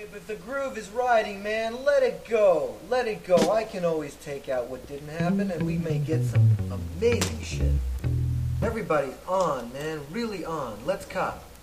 But the groove is riding, man. Let it go. Let it go. I can always take out what didn't happen, and we may get some amazing shit. Everybody's on, man. Really on. Let's cop.